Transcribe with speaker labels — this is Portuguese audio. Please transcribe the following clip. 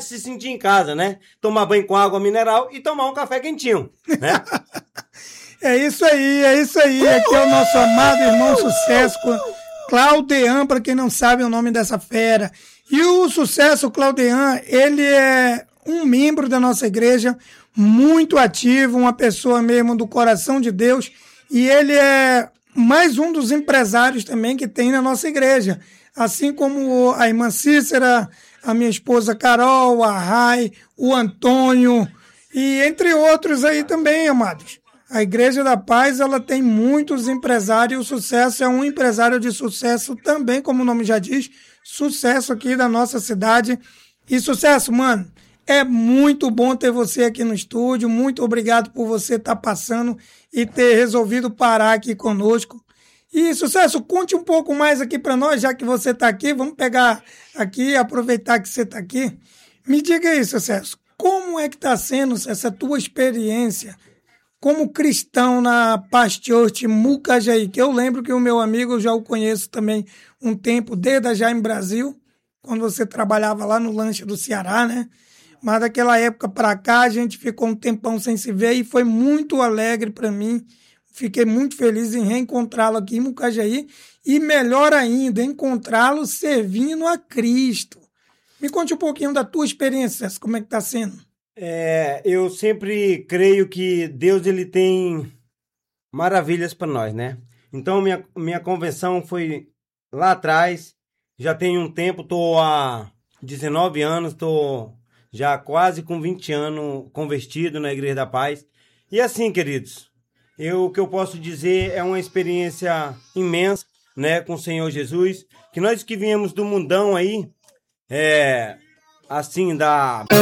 Speaker 1: se sentir em casa, né? Tomar banho com água mineral e tomar um café quentinho, né?
Speaker 2: É isso aí. Aqui é o nosso amado irmão Sucesso, Claudean, para quem não sabe o nome dessa fera. E o Sucesso, Claudean, ele é um membro da nossa igreja, muito ativo, uma pessoa mesmo do coração de Deus, e ele é mais um dos empresários também que tem na nossa igreja, assim como a irmã Cícera, a minha esposa Carol, a Rai, o Antônio, e entre outros aí também, amados. A Igreja da Paz, ela tem muitos empresários, e o Sucesso é um empresário de sucesso também, como o nome já diz, sucesso aqui da nossa cidade. E Sucesso, mano, é muito bom ter você aqui no estúdio. Muito obrigado por você estar passando e ter resolvido parar aqui conosco. E, Sucesso, conte um pouco mais aqui para nós, já que você está aqui. Vamos pegar aqui, aproveitar que você está aqui. Me diga aí, Sucesso, como é que está sendo essa tua experiência como cristão na Paz Church Mucajaí? Que eu lembro que o meu amigo, eu já o conheço também um tempo, desde a Jaime Brasil, quando você trabalhava lá no Lanche do Ceará, né? Mas daquela época para cá, a gente ficou um tempão sem se ver e foi muito alegre para mim. Fiquei muito feliz em reencontrá-lo aqui em Mucajaí e, melhor ainda, encontrá-lo servindo a Cristo. Me conte um pouquinho da tua experiência, como é que está sendo?
Speaker 1: Eu sempre creio que Deus ele tem maravilhas para nós, né? Então, minha conversão foi lá atrás, já tem um tempo, estou há 19 anos, estou já quase com 20 anos convertido na Igreja da Paz. E assim, queridos, o que eu posso dizer é uma experiência imensa, né, com o Senhor Jesus, que nós que viemos do mundão aí, assim, da